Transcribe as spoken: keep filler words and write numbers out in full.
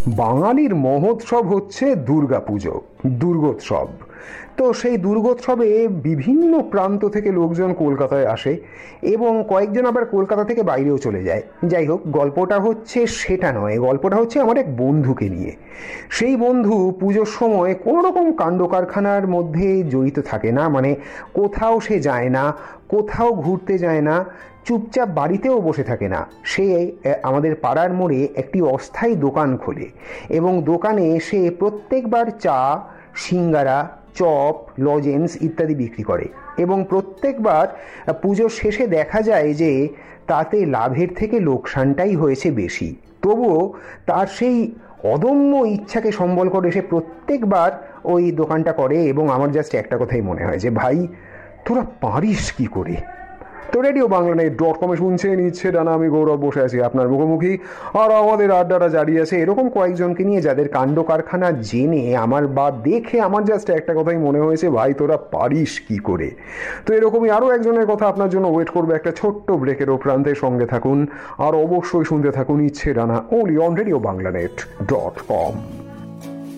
বাঙালির মহোৎসব হচ্ছে দুর্গাপুজো, দুর্গোৎসব। তো সেই দুর্গোৎসবে বিভিন্ন প্রান্ত থেকে লোকজন কলকাতায় আসে এবং কয়েকজন আবার কলকাতা থেকে বাইরেও চলে যায়। যাই হোক, গল্পটা হচ্ছে সেটা নয়, গল্পটা হচ্ছে আমার এক বন্ধুকে নিয়ে। সেই বন্ধু পুজোর সময় কোনো রকম কাণ্ড কারখানার মধ্যে জড়িত থাকে না, মানে কোথাও সে যায় না, কোথাও ঘুরতে যায় না, চুপচাপ বাড়িতেও বসে থাকে না। সে আমাদের পাড়ার মোড়ে একটি অস্থায়ী দোকান খোলে এবং দোকানে সে প্রত্যেকবার চা, সিঙ্গারা, চপ, লজেন্স ইত্যাদি বিক্রি করে এবং প্রত্যেকবার পুজোর শেষে দেখা যায় যে তাতে লাভের থেকে লোকসানটাই হয়েছে বেশি। তবুও তার সেই অদম্য ইচ্ছাকে সম্বল করে সে প্রত্যেকবার ওই দোকানটা করে এবং আমার জাস্ট একটা কথাই মনে হয় যে ভাই, তোরা পারিস কি করে। তো রেডিও বাংলা নেট ডট কমে শুনছেন ইচ্ছে ডানা, আমি গৌরব বসে আছি আপনার মুখোমুখি, আর আমাদের আড্ডাটা জারি আছে এরকম কয়েকজনকে নিয়ে যাদের কাণ্ড কারখানা জেনে আমার বা দেখে আমার জাস্ট একটা কথাই মনে হয়েছে, ভাই তোরা পারিস কি করে। তো এরকমই আরও একজনের কথা আপনার জন্য ওয়েট করবে একটা ছোট্ট ব্রেকের প্রান্তের সঙ্গে থাকুন আর অবশ্যই শুনতে থাকুন ইচ্ছে ডানা, only on radio Bangla net dot com.